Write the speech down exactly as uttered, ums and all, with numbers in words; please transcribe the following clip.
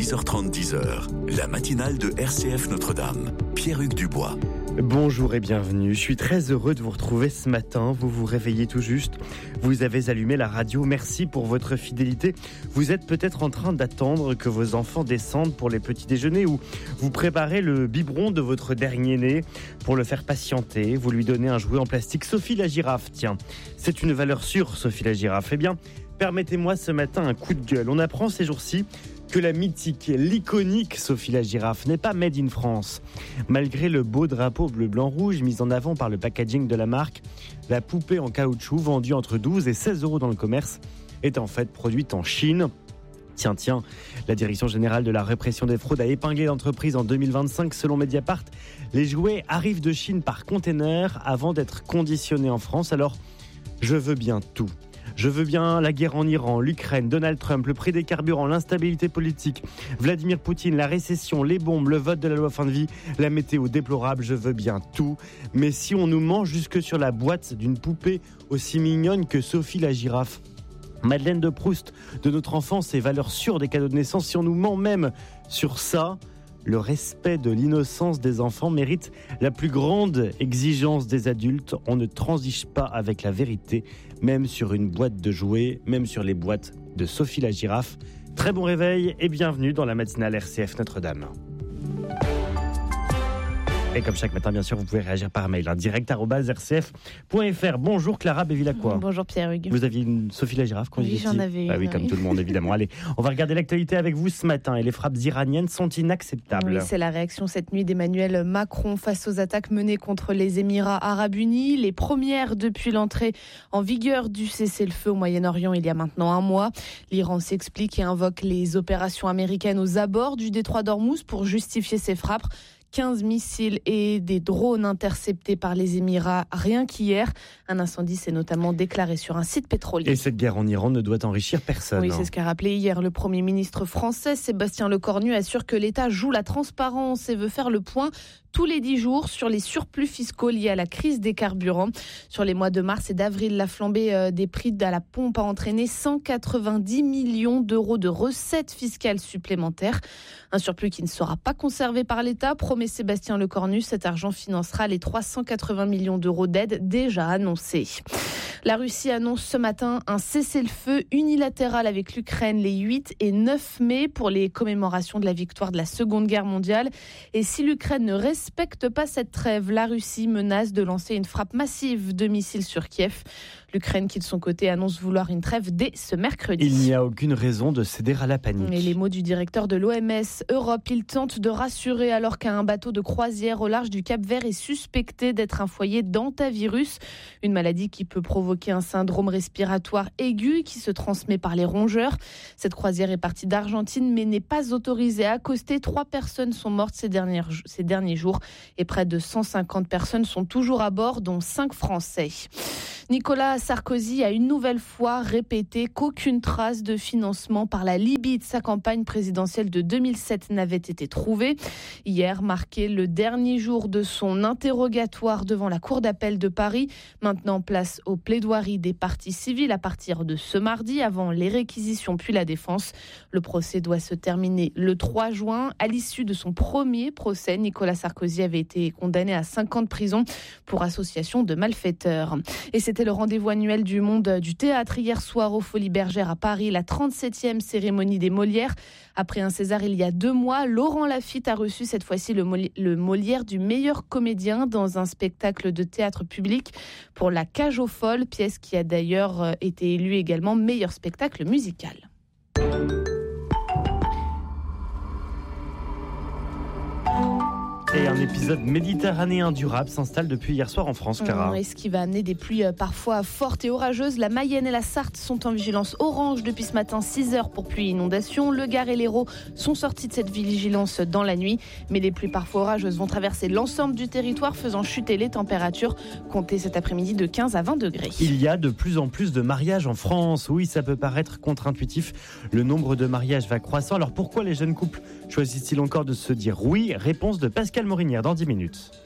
six heures trente, dix heures, la matinale de R C F Notre-Dame. Pierre-Hugues Dubois. Bonjour et bienvenue. Je suis très heureux de vous retrouver ce matin. Vous vous réveillez tout juste. Vous avez allumé la radio. Merci pour votre fidélité. Vous êtes peut-être en train d'attendre que vos enfants descendent pour les petits déjeuners ou vous préparez le biberon de votre dernier-né pour le faire patienter. Vous lui donnez un jouet en plastique. Sophie la girafe, tiens. C'est une valeur sûre, Sophie la girafe. Eh bien, permettez-moi ce matin un coup de gueule. On apprend ces jours-ci que la mythique, l'iconique Sophie la girafe n'est pas made in France. Malgré le beau drapeau bleu-blanc-rouge mis en avant par le packaging de la marque, la poupée en caoutchouc vendue entre douze et seize euros dans le commerce est en fait produite en Chine. Tiens, tiens, la Direction générale de la répression des fraudes a épinglé l'entreprise en deux mille vingt-cinq. Selon Mediapart, les jouets arrivent de Chine par container avant d'être conditionnés en France. Alors, je veux bien tout. Je veux bien la guerre en Iran, l'Ukraine, Donald Trump, le prix des carburants, l'instabilité politique, Vladimir Poutine, la récession, les bombes, le vote de la loi fin de vie, la météo déplorable, je veux bien tout. Mais si on nous ment jusque sur la boîte d'une poupée aussi mignonne que Sophie la girafe, Madeleine de Proust de notre enfance et valeurs sûres des cadeaux de naissance, si on nous ment même sur ça, le respect de l'innocence des enfants mérite la plus grande exigence des adultes. On ne transige pas avec la vérité, même sur une boîte de jouets, même sur les boîtes de Sophie la girafe. Très bon réveil et bienvenue dans la matinale R C F Notre-Dame. Et comme chaque matin, bien sûr, vous pouvez réagir par mail, hein, direct arobase r c f point f r. Bonjour Clara Bevilacqua. Bonjour Pierre-Hugues. Vous aviez une Sophie la girafe quand Oui, vous étiez j'en avais une. Ah oui, comme oui. tout le monde, évidemment. Allez, on va regarder l'actualité avec vous ce matin. Et les frappes iraniennes sont inacceptables. Oui, c'est la réaction cette nuit d'Emmanuel Macron face aux attaques menées contre les Émirats arabes unis. Les premières depuis l'entrée en vigueur du cessez-le-feu au Moyen-Orient il y a maintenant un mois. L'Iran s'explique et invoque les opérations américaines aux abords du détroit d'Ormuz pour justifier ces frappes. quinze missiles et des drones interceptés par les Émirats rien qu'hier. Un incendie s'est notamment déclaré sur un site pétrolier. Et cette guerre en Iran ne doit enrichir personne. Oui, c'est ce qu'a rappelé hier le Premier ministre français. Sébastien Lecornu assure que l'État joue la transparence et veut faire le point tous les dix jours sur les surplus fiscaux liés à la crise des carburants. Sur les mois de mars et d'avril, la flambée des prix à la pompe a entraîné cent quatre-vingt-dix millions d'euros de recettes fiscales supplémentaires. Un surplus qui ne sera pas conservé par l'État, promet Sébastien Lecornu. Cet argent financera les trois cent quatre-vingts millions d'euros d'aide déjà annoncés. La Russie annonce ce matin un cessez-le-feu unilatéral avec l'Ukraine les huit et neuf mai pour les commémorations de la victoire de la Seconde Guerre mondiale. Et si l'Ukraine ne respecte pas cette trêve, la Russie menace de lancer une frappe massive de missiles sur Kiev. L'Ukraine, qui de son côté annonce vouloir une trêve dès ce mercredi. Il n'y a aucune raison de céder à la panique. Et les mots du directeur de l'O M S Europe, il tente de rassurer alors qu'un bateau de croisière au large du Cap-Vert est suspecté d'être un foyer d'hantavirus, une maladie qui peut provoquer un syndrome respiratoire aigu qui se transmet par les rongeurs. Cette croisière est partie d'Argentine mais n'est pas autorisée à accoster. Trois personnes sont mortes ces, dernières, ces derniers jours et près de cent cinquante personnes sont toujours à bord, dont cinq Français. Nicolas Sarkozy a une nouvelle fois répété qu'aucune trace de financement par la Libye de sa campagne présidentielle de deux mille sept n'avait été trouvée. Hier marquait le dernier jour de son interrogatoire devant la Cour d'appel de Paris. Maintenant, place aux plaidoiries des parties civiles à partir de ce mardi, avant les réquisitions puis la défense. Le procès doit se terminer le trois juin. À l'issue de son premier procès, Nicolas Sarkozy avait été condamné à cinq ans de prison pour association de malfaiteurs. Et c'est C'était le rendez-vous annuel du monde du théâtre hier soir aux Folies Bergères à Paris, la trente-septième cérémonie des Molières. Après un César il y a deux mois, Laurent Lafitte a reçu cette fois-ci le, Moli- le Molière du meilleur comédien dans un spectacle de théâtre public pour La Cage aux Folles, pièce qui a d'ailleurs été élue également meilleur spectacle musical. Et un épisode méditerranéen durable s'installe depuis hier soir en France, Clara. Et ce qui va amener des pluies parfois fortes et orageuses. La Mayenne et la Sarthe sont en vigilance orange depuis ce matin, six heures pour pluie et inondation. Le Gard et l'Hérault sont sortis de cette vigilance dans la nuit. Mais les pluies parfois orageuses vont traverser l'ensemble du territoire, faisant chuter les températures. Comptez cet après-midi de quinze à vingt degrés. Il y a de plus en plus de mariages en France. Oui, ça peut paraître contre-intuitif. Le nombre de mariages va croissant. Alors pourquoi les jeunes couples choisissent-ils encore de se dire oui ? Réponse de Pascal Morinière dans dix minutes.